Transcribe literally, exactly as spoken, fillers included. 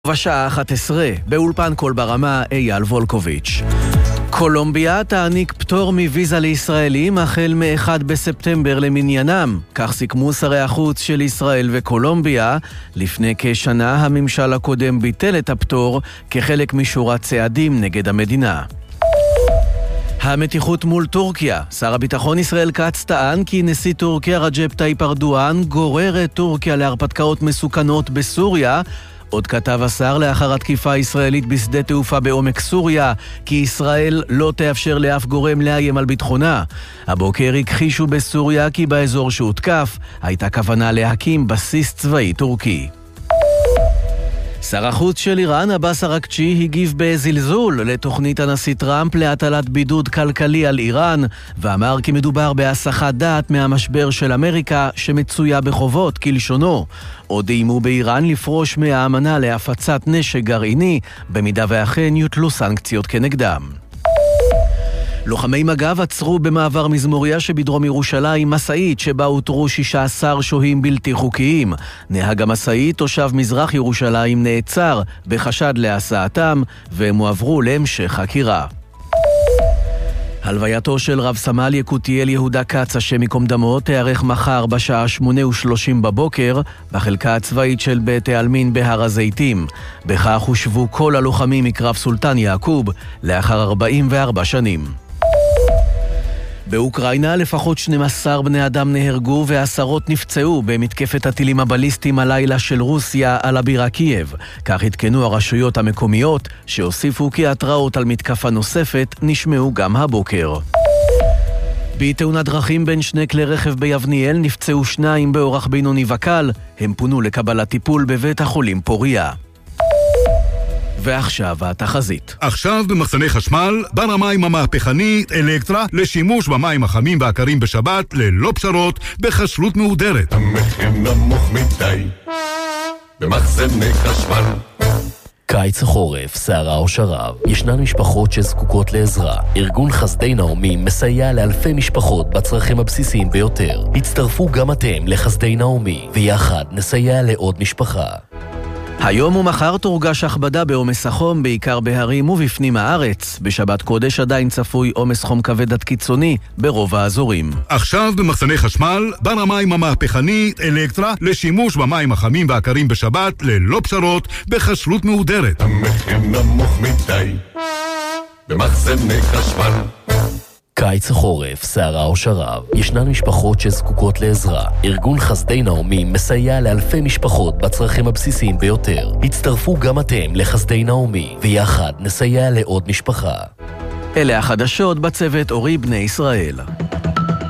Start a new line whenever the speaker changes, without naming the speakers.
בשעה אחת עשרה, באולפן קול ברמה, אייל וולקוביץ'. קולומביה תעניק פטור מוויזה לישראלים החל מ-אחד בספטמבר למניינם. כך סיכמו שרי החוץ של ישראל וקולומביה. לפני כשנה הממשל הקודם ביטל את הפטור כחלק משורת צעדים נגד המדינה. המתיחות מול טורקיה. שר הביטחון ישראל כץ טען כי נשיא טורקיה רג'פ טאיפ ארדואן גורר את טורקיה להרפתקאות מסוכנות בסוריה. עוד כתב השר לאחר התקיפה הישראלית בשדה תעופה בעומק סוריה כי ישראל לא תאפשר לאף גורם לאיים על ביטחונה. הבוקר הכחישו בסוריה כי באזור שהותקף הייתה כוונה להקים בסיס צבאי טורקי. שר החוץ של איראן, עבאס אראגצ'י, הגיב בזלזול לתוכנית הנשיא טראמפ להטלת בידוד כלכלי על איראן, ואמר כי מדובר בהסחת דעת מהמשבר של אמריקה שמצויה בחובות כלשונו. עוד איימו באיראן לפרוש מהאמנה להפצת נשק גרעיני, במידה ואכן יוטלו סנקציות כנגדם. לוחמי מג"ב עצרו במעבר מזמוריה שבדרום ירושלים מסעית שבה הותרו שישה עשר שוהים בלתי חוקיים. נהג המסעית, תושב מזרח ירושלים, נעצר בחשד להסעתם והם הועברו להמשך חקירה. הלווייתו של רב סמל יקותיאל יהודה כץ, השם ייקום דמו, תיארך מחר בשעה שמונה ושלושים בבוקר בחלקה הצבאית של בית העלמין בהר הזיתים. בכך הושבו כל הלוחמים מקרב סולטן יעקוב לאחר ארבעים וארבע שנים. באוקראינה לפחות שנים עשר בני אדם נהרגו ועשרות נפצעו במתקפת הטילים הבליסטיים הלילה של רוסיה על הבירה קייב. כך התקנו הרשויות המקומיות שהוסיפו כי התראות על מתקפה נוספת נשמעו גם הבוקר. בתאונת דרכים בין שני כלי רכב ביבניאל נפצעו שניים באורח בינוני וקל. הם פונו לקבלת טיפול בבית החולים פוריה. ועכשיו התחזית.
עכשיו במחסני חשמל, בר המים המהפכנית אלקטרה לשימוש במים החמים והקרים בשבת ללא פשרות בחשלות מהודרת.
המחיר נמוך מדי במחסני חשמל.
קיץ החורף, סערה או שרב, ישנן משפחות שזקוקות לעזרה. ארגון חסדי נעמי מסייע לאלפי משפחות בצרכים הבסיסיים ביותר. הצטרפו גם אתם לחסדי נעמי, ויחד נסייע לעוד משפחה.
היום ומחר תורגש הכבדה בעומס החום, בעיקר בהרים ובפנים הארץ. בשבת קודש עדיין צפוי עומס חום כבד עד קיצוני ברוב האזורים.
עכשיו במחסני חשמל, בר המים המהפכנית אלקטרה לשימוש במים החמים והקרים בשבת ללא פשרות בחשלות מהודרת.
המחיר נמוך מדי במחסני חשמל.
קיץ החורף, סערה או שרב, ישנן משפחות שזקוקות לעזרה. ארגון חסדי נעמי מסייע לאלפי משפחות בצרכים הבסיסיים ביותר. הצטרפו גם אתם לחסדי נעמי, ויחד נסייע לעוד משפחה.
אלה החדשות בצוות אורי בני ישראל.